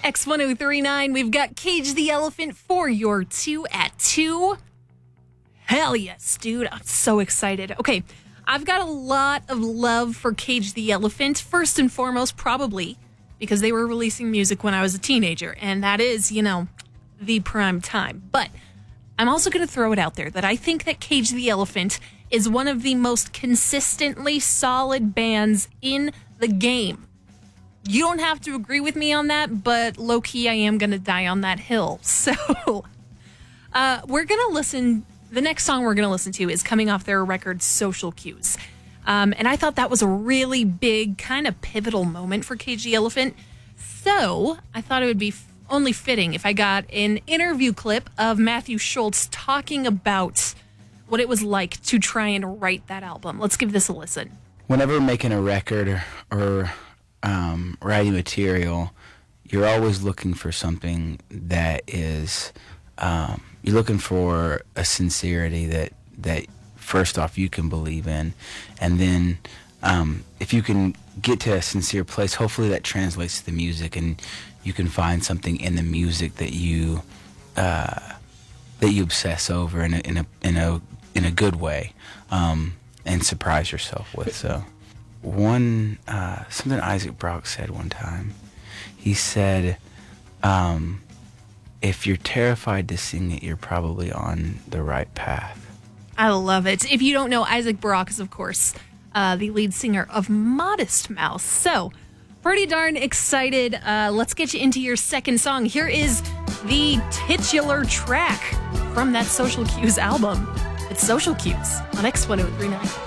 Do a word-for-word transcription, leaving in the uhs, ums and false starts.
X one oh three nine, we've got Cage the Elephant for your two at two. Hell yes, dude. I'm so excited. Okay, I've got a lot of love for Cage the Elephant. First and foremost, probably because they were releasing music when I was a teenager, and that is, you know, the prime time. But I'm also going to throw it out there that I think that Cage the Elephant is one of the most consistently solid bands in the game. You don't have to agree with me on that, but low-key, I am going to die on that hill. So uh, we're going to listen. The next song we're going to listen to is coming off their record, Social Cues. Um, and I thought that was a really big, kind of pivotal moment for Cage the Elephant. So I thought it would be f- only fitting if I got an interview clip of Matthew Schultz talking about what it was like to try and write that album. Let's give this a listen. Whenever making a record or... or Um, writing material, you're always looking for something that is, um, you're looking for a sincerity that, that first off you can believe in, and then um, if you can get to a sincere place, hopefully that translates to the music, and you can find something in the music that you uh, that you obsess over in a in a in a in a good way, um, and surprise yourself with. So. One, uh, something Isaac Brock said one time, he said, um, if you're terrified to sing it, you're probably on the right path. I love it. If you don't know, Isaac Brock is, of course, uh, the lead singer of Modest Mouse. So, pretty darn excited. Uh, let's get you into your second song. Here is the titular track from that Social Cues album. It's Social Cues on X one oh three nine.